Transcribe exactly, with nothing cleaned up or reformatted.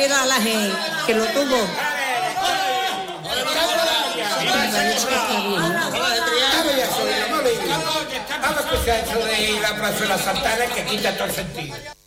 piedad a la gente, que lo tuvo. Vamos a escuchar eso de la plazuela Santana que quita todo el sentido.